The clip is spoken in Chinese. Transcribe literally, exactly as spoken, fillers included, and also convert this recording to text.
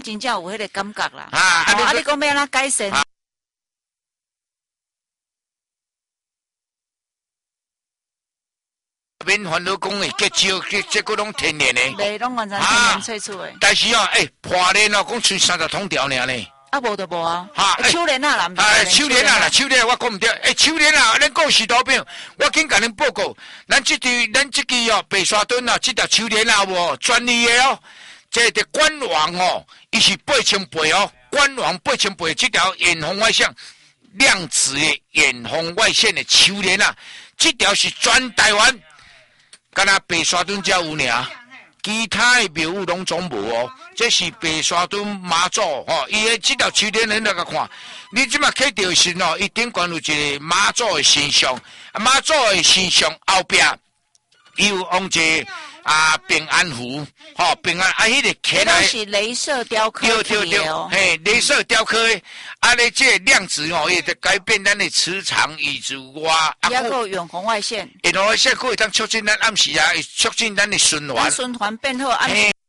真正有迄个感觉啦。 啊，啊， 哦、啊你你讲要安怎改善？啊免烦恼讲的结晶，这这个拢天然的， 袂拢完全天然萃取的。 但是哦，诶、欸，破莲哦，讲剩三十桶条尔呢。 啊，无就无啊。 哈， 秋莲啊啦， 啊，秋莲啊啦，秋莲我讲唔对，诶，秋莲啊，咱讲是图片，我紧甲恁报告，咱这支咱这支哦，白沙墩啊，这条秋莲啊，有专利的哦，这个官王哦，伊是八千倍哦，官王八千倍，这条远红外线量子的远红外线的秋莲啊，这条是全台湾。敢若白沙墩才有尔，其他的庙宇拢总无哦。这是白沙墩妈祖吼，伊的这条秋莲人来个看，你即马去着是哦，伊顶悬有一个妈祖的形象，妈祖的形象后壁伊有用一个啊平安符，吼、哦、平安啊，迄、那个起来是镭射雕刻对对对，嘿，镭射雕刻的，啊，你这个量子哦，也得改变咱的磁场以及我啊， 也有远红外线， 远红外线可以当促进咱暗时啊，会促进咱的循环， 循环变好，暗时。